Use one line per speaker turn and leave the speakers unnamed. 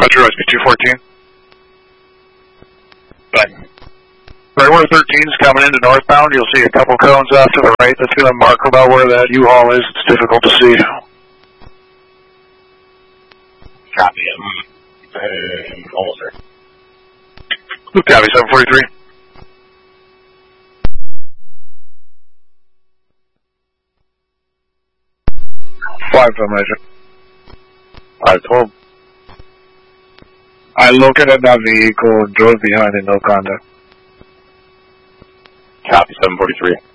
Roger, OSP 214. Bye. Right where 13's coming into northbound, you'll see a couple cones off to the right. That's going to mark about where that U-Haul is. It's difficult to see.
Copy. Almost there.
Copy, 743. Five information.
512.
I located that vehicle, drove behind it, no contact.
Copy, 743.